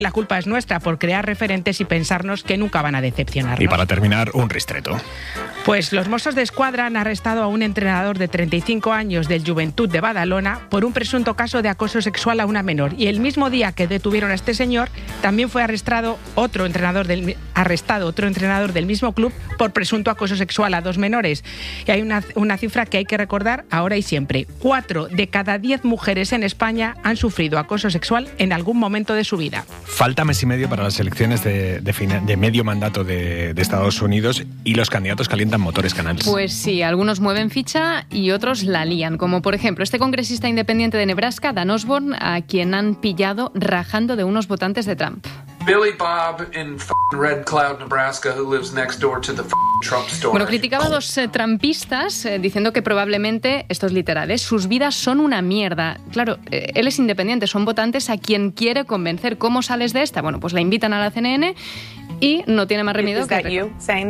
La culpa es nuestra por crear referentes y pensarnos que nunca van a decepcionarnos. Y para terminar, un ristreto. Pues los Mossos d'Esquadra han arrestado a un entrenador de 35 años del Joventut de Badalona por un presunto caso de acoso sexual a una menor. Y el mismo día que detuvieron a este señor, también fue arrestado otro entrenador del mismo club por presunto acoso sexual a 2 menores. Y hay una cifra que hay que recordar ahora y siempre. 4 de cada 10 mujeres en España han sufrido acoso sexual en algún momento de su vida. Falta mes y medio para las elecciones de medio mandato de Estados Unidos y los candidatos calientan motores, Canals. Pues sí, algunos mueven ficha y otros la lían, como por ejemplo este congresista independiente de Nebraska, Dan Osborne, a quien han pillado rajando de unos votantes de Trump. Billy Bob in Red Cloud, Nebraska, who lives next door to the Trump store. Bueno, criticaba a 2 trumpistas diciendo que probablemente, esto es literal, sus vidas son una mierda. Claro, él es independiente, son votantes a quien quiere convencer. ¿Cómo sales de esta? Bueno, pues la invitan a la CNN y no tiene más remedio que...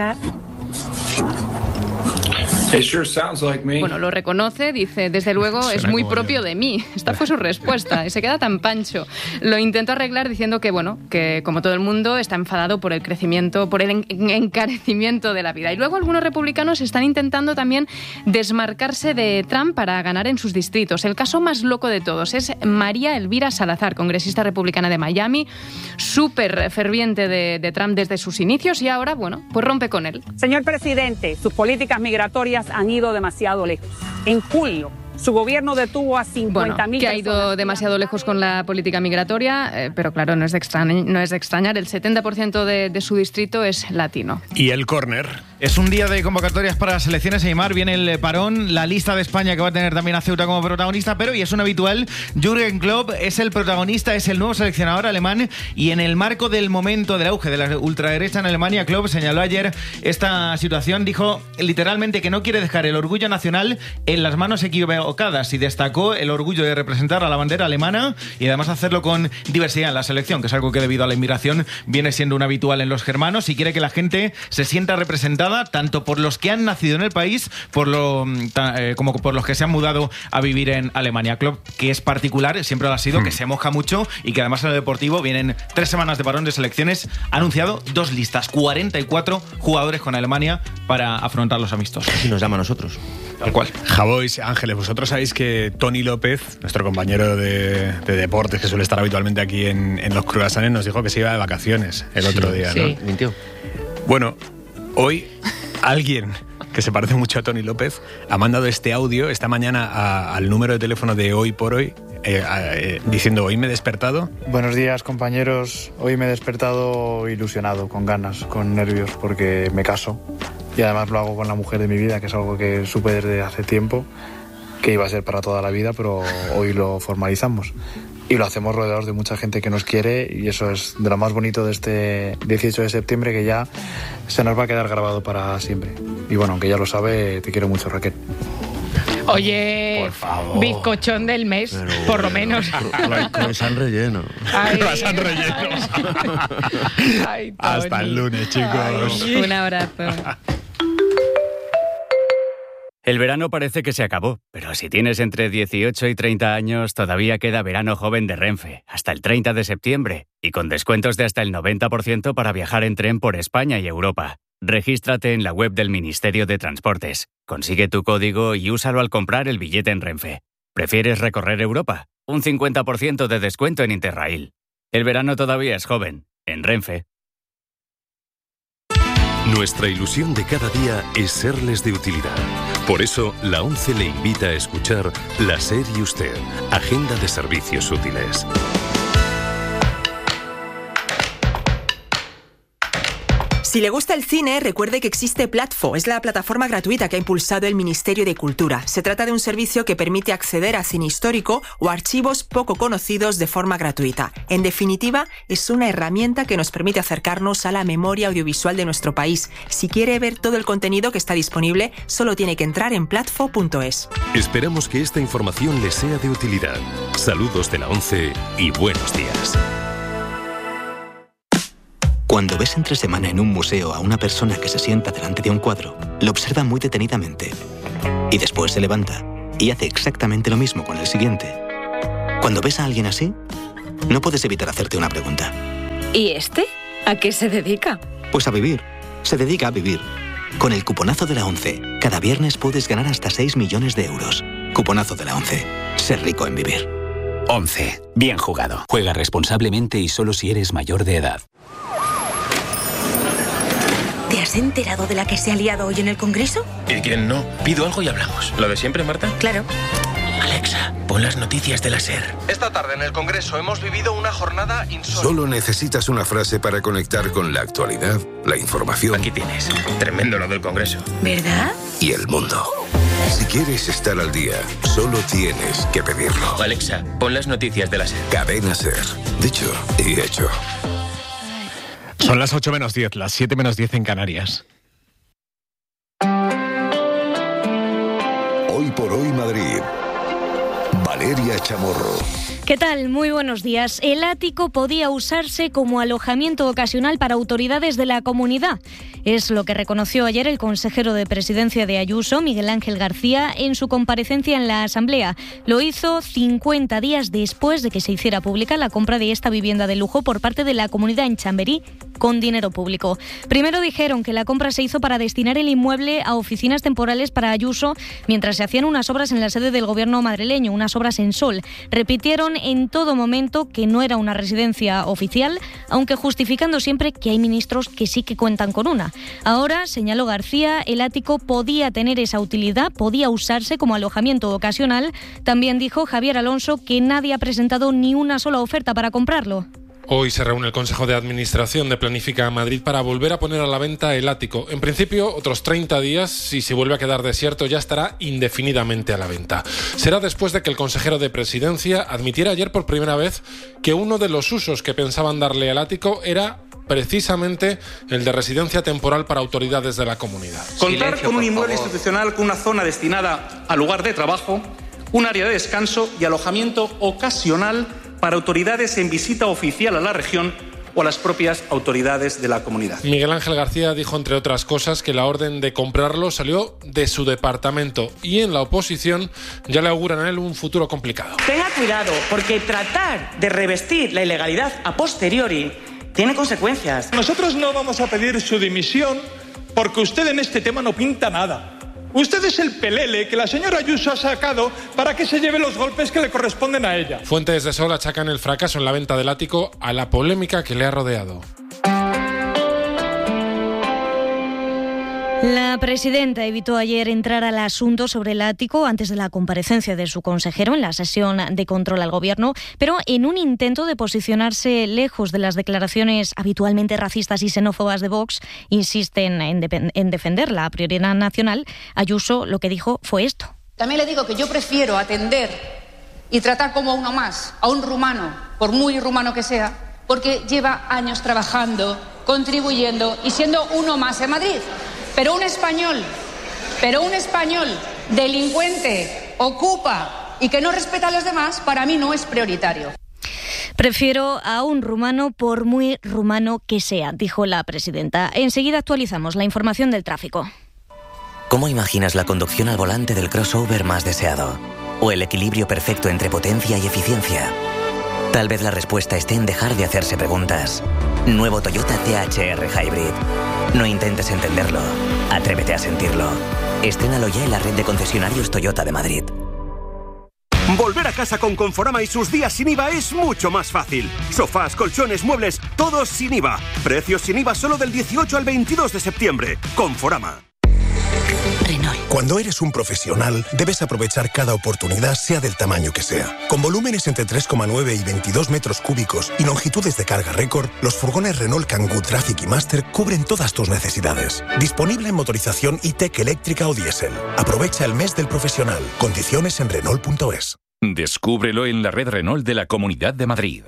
It sure sounds like me. Bueno, lo reconoce, dice, desde luego es muy propio de mí. Esta fue su respuesta y se queda tan pancho. Lo intento arreglar diciendo que, bueno, que como todo el mundo está enfadado por el crecimiento, por el encarecimiento de la vida. Y luego algunos republicanos están intentando también desmarcarse de Trump para ganar en sus distritos. El caso más loco de todos es María Elvira Salazar, congresista republicana de Miami, súper ferviente de Trump desde sus inicios y ahora, bueno, pues rompe con él. Señor presidente, sus políticas migratorias han ido demasiado lejos. En julio, su gobierno detuvo a 50.000 personas. Que ha ido demasiado lejos con la política migratoria, pero claro, no es de extrañar. El 70% de su distrito es latino. Y el córner. Es un día de convocatorias para las selecciones, Aimar. Viene el parón, la lista de España que va a tener también a Ceuta como protagonista, pero, y es un habitual, Jürgen Klopp es el protagonista, es el nuevo seleccionador alemán, y en el marco del momento del auge de la ultraderecha en Alemania, Klopp señaló ayer esta situación, dijo literalmente que no quiere dejar el orgullo nacional en las manos equivocadas y destacó el orgullo de representar a la bandera alemana y además hacerlo con diversidad en la selección, que es algo que debido a la inmigración viene siendo un habitual en los germanos, y quiere que la gente se sienta representada tanto por los que han nacido en el país como por los que se han mudado a vivir en Alemania. Klopp, que es particular, siempre lo ha sido, que se moja mucho y que además en lo deportivo vienen 3 semanas de parón de selecciones, ha anunciado 2 listas, 44 jugadores con Alemania para afrontar los amistosos. Y nos llama a nosotros. Tal cual. Javois, Ángeles, vosotros sabéis que Tony López, nuestro compañero de deportes que suele estar habitualmente aquí en los Cruasanes, nos dijo que se iba de vacaciones el otro día, ¿no? Mintió. Bueno, hoy alguien que se parece mucho a Tony López ha mandado este audio esta mañana al número de teléfono de Hoy por Hoy diciendo: hoy me he despertado. Buenos días, compañeros. Hoy me he despertado ilusionado, con ganas, con nervios, porque me caso y además lo hago con la mujer de mi vida, que es algo que supe desde hace tiempo que iba a ser para toda la vida, pero hoy lo formalizamos. Y lo hacemos rodeados de mucha gente que nos quiere, y eso es de lo más bonito de este 18 de septiembre, que ya se nos va a quedar grabado para siempre. Y bueno, aunque ya lo sabe, te quiero mucho, Raquel. Oye, por favor, bizcochón del mes, pero por lo menos. Con San Relleno. La San Relleno. Ay, hasta el lunes, chicos. Ay, un abrazo. El verano parece que se acabó, pero si tienes entre 18 y 30 años, todavía queda verano joven de Renfe, hasta el 30 de septiembre, y con descuentos de hasta el 90% para viajar en tren por España y Europa. Regístrate en la web del Ministerio de Transportes, consigue tu código y úsalo al comprar el billete en Renfe. ¿Prefieres recorrer Europa? Un 50% de descuento en Interrail. El verano todavía es joven, en Renfe. Nuestra ilusión de cada día es serles de utilidad. Por eso, la ONCE le invita a escuchar La SER y Usted, Agenda de Servicios Útiles. Si le gusta el cine, recuerde que existe Platfo. Es la plataforma gratuita que ha impulsado el Ministerio de Cultura. Se trata de un servicio que permite acceder a cine histórico o archivos poco conocidos de forma gratuita. En definitiva, es una herramienta que nos permite acercarnos a la memoria audiovisual de nuestro país. Si quiere ver todo el contenido que está disponible, solo tiene que entrar en platfo.es. Esperamos que esta información le sea de utilidad. Saludos de la ONCE y buenos días. Cuando ves entre semana en un museo a una persona que se sienta delante de un cuadro, lo observa muy detenidamente y después se levanta y hace exactamente lo mismo con el siguiente. Cuando ves a alguien así, no puedes evitar hacerte una pregunta. ¿Y este? ¿A qué se dedica? Pues a vivir. Se dedica a vivir. Con el cuponazo de la ONCE, cada viernes puedes ganar hasta 6 millones de euros. Cuponazo de la ONCE. Ser rico en vivir. 11. Bien jugado. Juega responsablemente y solo si eres mayor de edad. ¿Te has enterado de la que se ha liado hoy en el Congreso? ¿Y quién no? Pido algo y hablamos. ¿Lo de siempre, Marta? Claro. Alexa, pon las noticias de la SER. Esta tarde en el Congreso hemos vivido una jornada insólita. Solo necesitas una frase para conectar con la actualidad, la información. Aquí tienes. Tremendo lo del Congreso. ¿Verdad? Y el mundo. Si quieres estar al día, solo tienes que pedirlo. Alexa, pon las noticias de la SER. Cadena SER. Dicho y hecho. Son las 8 menos 10, las 7 menos 10 en Canarias. Hoy por hoy Madrid. Valeria Chamorro. ¿Qué tal? Muy buenos días. El ático podía usarse como alojamiento ocasional para autoridades de la comunidad. Es lo que reconoció ayer el consejero de Presidencia de Ayuso, Miguel Ángel García, en su comparecencia en la Asamblea. Lo hizo 50 días después de que se hiciera pública la compra de esta vivienda de lujo por parte de la comunidad en Chamberí con dinero público. Primero dijeron que la compra se hizo para destinar el inmueble a oficinas temporales para Ayuso mientras se hacían unas obras en la sede del gobierno madrileño, unas obras en Sol. Repitieron en todo momento que no era una residencia oficial, aunque justificando siempre que hay ministros que sí que cuentan con una. Ahora, señaló García, el ático podía tener esa utilidad, podía usarse como alojamiento ocasional. También dijo Javier Alonso que nadie ha presentado ni una sola oferta para comprarlo. Hoy se reúne el Consejo de Administración de Planifica Madrid para volver a poner a la venta el ático. En principio, otros 30 días, y si vuelve a quedar desierto, ya estará indefinidamente a la venta. Será después de que el consejero de Presidencia admitiera ayer por primera vez que uno de los usos que pensaban darle al ático era precisamente el de residencia temporal para autoridades de la comunidad. Contar con un inmueble institucional con una zona destinada al lugar de trabajo, un área de descanso y alojamiento ocasional para autoridades en visita oficial a la región o a las propias autoridades de la comunidad. Miguel Ángel García dijo, entre otras cosas, que la orden de comprarlo salió de su departamento y en la oposición ya le auguran a él un futuro complicado. Tenga cuidado, porque tratar de revestir la ilegalidad a posteriori tiene consecuencias. Nosotros no vamos a pedir su dimisión porque usted en este tema no pinta nada. Usted es el pelele que la señora Ayuso ha sacado para que se lleve los golpes que le corresponden a ella. Fuentes de Sol achacan el fracaso en la venta del ático a la polémica que le ha rodeado. La presidenta evitó ayer entrar al asunto sobre el ático antes de la comparecencia de su consejero en la sesión de control al gobierno, pero en un intento de posicionarse lejos de las declaraciones habitualmente racistas y xenófobas de Vox, insisten en defender la prioridad nacional. Ayuso lo que dijo fue esto. También le digo que yo prefiero atender y tratar como uno más a un rumano, por muy rumano que sea, porque lleva años trabajando, contribuyendo y siendo uno más en Madrid. Pero un español delincuente, ocupa y que no respeta a los demás, para mí no es prioritario. Prefiero a un rumano por muy rumano que sea, dijo la presidenta. Enseguida actualizamos la información del tráfico. ¿Cómo imaginas la conducción al volante del crossover más deseado? ¿O el equilibrio perfecto entre potencia y eficiencia? Tal vez la respuesta esté en dejar de hacerse preguntas. Nuevo Toyota CHR Hybrid. No intentes entenderlo. Atrévete a sentirlo. Estrénalo ya en la red de concesionarios Toyota de Madrid. Volver a casa con Conforama y sus días sin IVA es mucho más fácil. Sofás, colchones, muebles, todos sin IVA. Precios sin IVA solo del 18 al 22 de septiembre. Conforama. Renault. Cuando eres un profesional, debes aprovechar cada oportunidad, sea del tamaño que sea. Con volúmenes entre 3,9 y 22 metros cúbicos y longitudes de carga récord, los furgones Renault Kangoo Traffic y Master cubren todas tus necesidades. Disponible en motorización e-Tech eléctrica o diésel. Aprovecha el mes del profesional. Condiciones en Renault.es. Descúbrelo en la red Renault de la Comunidad de Madrid.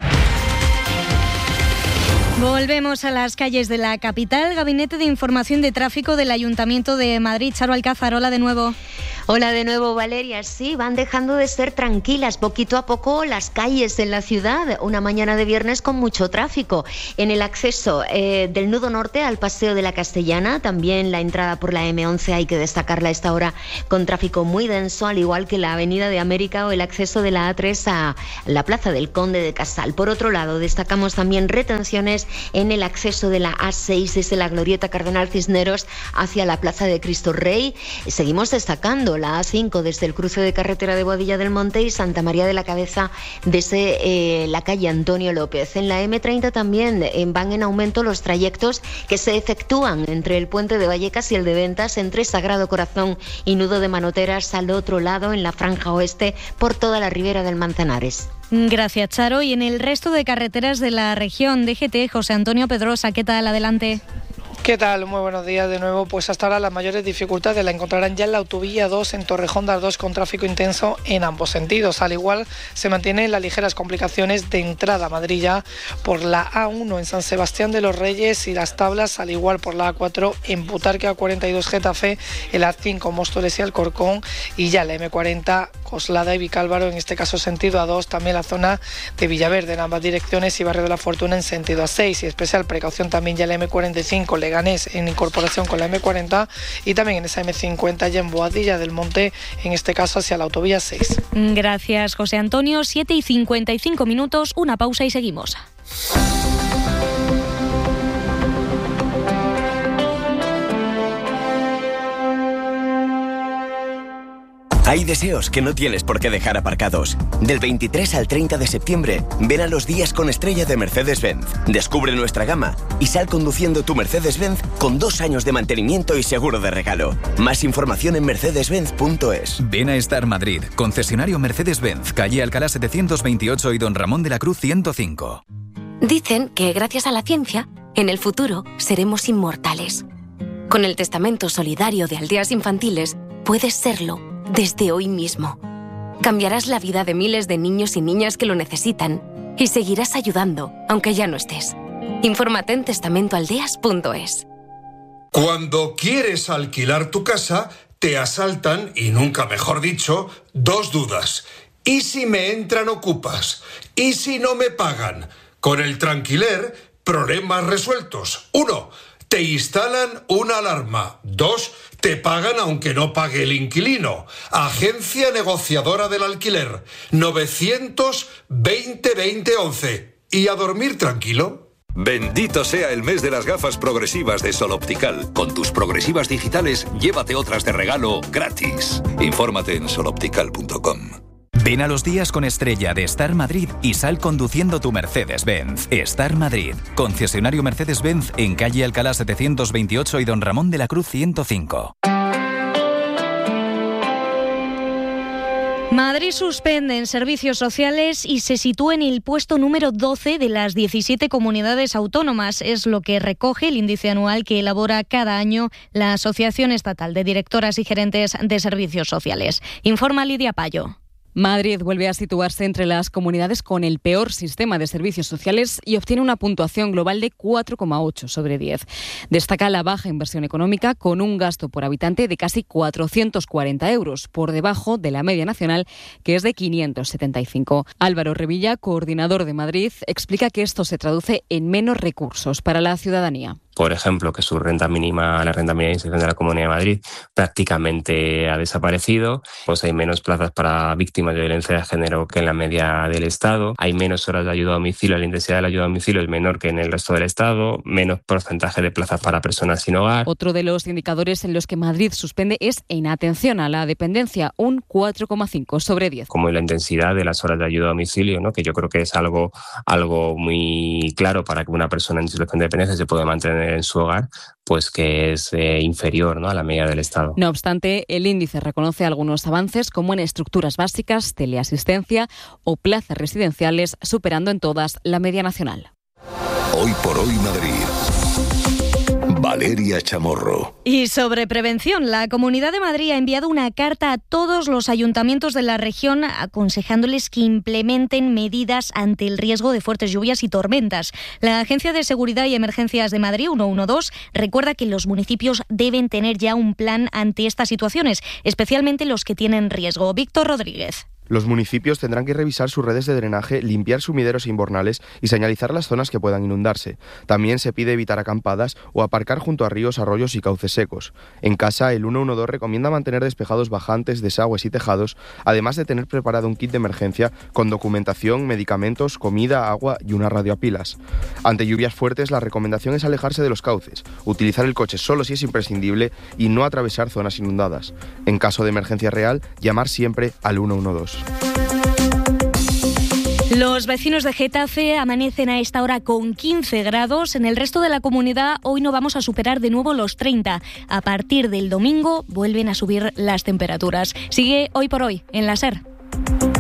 Volvemos a las calles de la capital. Gabinete de Información de Tráfico del Ayuntamiento de Madrid. Charo Alcázar, hola de nuevo. Hola de nuevo, Valeria. Sí, van dejando de ser tranquilas poquito a poco las calles en la ciudad. Una mañana de viernes con mucho tráfico. En el acceso del nudo norte al Paseo de la Castellana, también la entrada por la M11 hay que destacarla a esta hora con tráfico muy denso, al igual que la Avenida de América o el acceso de la A3 a la Plaza del Conde de Casal. Por otro lado, destacamos también retenciones en el acceso de la A6 desde la Glorieta Cardenal Cisneros hacia la Plaza de Cristo Rey. Seguimos destacando la A5 desde el cruce de carretera de Boadilla del Monte y Santa María de la Cabeza desde la calle Antonio López. En la M30 también van en aumento los trayectos que se efectúan entre el puente de Vallecas y el de Ventas, entre Sagrado Corazón y Nudo de Manoteras al otro lado, en la franja oeste, por toda la ribera del Manzanares. Gracias, Charo. Y en el resto de carreteras de la región, DGT, José Antonio Pedrosa, ¿qué tal? Adelante. ¿Qué tal? Muy buenos días de nuevo. Pues hasta ahora las mayores dificultades la encontrarán ya en la autovía 2 en Torrejón de Ardoz, con tráfico intenso en ambos sentidos. Al igual se mantienen las ligeras complicaciones de entrada a Madrid ya por la A1 en San Sebastián de los Reyes y Las Tablas, al igual por la A4 en Butarque, A42 Getafe, el A5 Móstoles y Alcorcón, y ya la M40 Coslada y Vicálvaro, en este caso sentido A2, también la zona de Villaverde en ambas direcciones y Barrio de la Fortuna en sentido A6, y especial precaución también ya la M45 Leganés en incorporación con la M40 y también en esa M50 ya en Boadilla del Monte, en este caso hacia la autovía 6. Gracias, José Antonio. 7:55, una pausa y seguimos. Hay deseos que no tienes por qué dejar aparcados. Del 23 al 30 de septiembre, ven a los días con estrella de Mercedes-Benz. Descubre nuestra gama y sal conduciendo tu Mercedes-Benz con 2 años de mantenimiento y seguro de regalo. Más información en mercedes-benz.es. Ven a Star Madrid, concesionario Mercedes-Benz, calle Alcalá 728 y Don Ramón de la Cruz 105. Dicen que gracias a la ciencia, en el futuro seremos inmortales. Con el testamento solidario de Aldeas Infantiles, puedes serlo desde hoy mismo. Cambiarás la vida de miles de niños y niñas que lo necesitan y seguirás ayudando, aunque ya no estés. Infórmate en testamentoaldeas.es. Cuando quieres alquilar tu casa, te asaltan, y nunca mejor dicho, 2 dudas. ¿Y si me entran ocupas? ¿Y si no me pagan? Con el Tranquiler, problemas resueltos. 1. Te instalan una alarma. 2. Te pagan aunque no pague el inquilino. Agencia negociadora del alquiler. 900-20-20-11. ¿Y a dormir tranquilo? Bendito sea el mes de las gafas progresivas de Sol Optical. Con tus progresivas digitales, llévate otras de regalo gratis. Infórmate en soloptical.com. Ven a los días con estrella de Star Madrid y sal conduciendo tu Mercedes-Benz. Star Madrid, concesionario Mercedes-Benz en calle Alcalá 728 y Don Ramón de la Cruz 105. Madrid suspende en servicios sociales y se sitúa en el puesto número 12 de las 17 comunidades autónomas. Es lo que recoge el índice anual que elabora cada año la Asociación Estatal de Directoras y Gerentes de Servicios Sociales. Informa Lidia Payo. Madrid vuelve a situarse entre las comunidades con el peor sistema de servicios sociales y obtiene una puntuación global de 4,8 sobre 10. Destaca la baja inversión económica, con un gasto por habitante de casi 440 euros, por debajo de la media nacional, que es de 575. Álvaro Revilla, coordinador de Madrid, explica que esto se traduce en menos recursos para la ciudadanía. Por ejemplo, que su renta mínima, la renta mínima de inserción de la Comunidad de Madrid, prácticamente ha desaparecido. Pues hay menos plazas para víctimas de violencia de género que en la media del Estado. Hay menos horas de ayuda a domicilio. La intensidad de la ayuda a domicilio es menor que en el resto del Estado. Menos porcentaje de plazas para personas sin hogar. Otro de los indicadores en los que Madrid suspende es en atención a la dependencia, un 4,5 sobre 10. Como la intensidad de las horas de ayuda a domicilio, ¿no? Que yo creo que es algo muy claro para que una persona en situación de dependencia se pueda mantener en su hogar, pues que es inferior, ¿no?, a la media del Estado. No obstante, el índice reconoce algunos avances, como en estructuras básicas, teleasistencia o plazas residenciales, superando en todas la media nacional. Hoy por hoy Madrid. Valeria Chamorro. Y sobre prevención, la Comunidad de Madrid ha enviado una carta a todos los ayuntamientos de la región aconsejándoles que implementen medidas ante el riesgo de fuertes lluvias y tormentas. La Agencia de Seguridad y Emergencias de Madrid, 112, recuerda que los municipios deben tener ya un plan ante estas situaciones, especialmente los que tienen riesgo. Víctor Rodríguez. Los municipios tendrán que revisar sus redes de drenaje, limpiar sumideros e invernales y señalizar las zonas que puedan inundarse. También se pide evitar acampadas o aparcar junto a ríos, arroyos y cauces secos. En casa, el 112 recomienda mantener despejados bajantes, desagües y tejados, además de tener preparado un kit de emergencia con documentación, medicamentos, comida, agua y una radio a pilas. Ante lluvias fuertes, la recomendación es alejarse de los cauces, utilizar el coche solo si es imprescindible y no atravesar zonas inundadas. En caso de emergencia real, llamar siempre al 112. Los vecinos de Getafe amanecen a esta hora con 15 grados. En el resto de la comunidad hoy no vamos a superar de nuevo los 30. A partir del domingo vuelven a subir las temperaturas. Sigue Hoy por Hoy en la SER.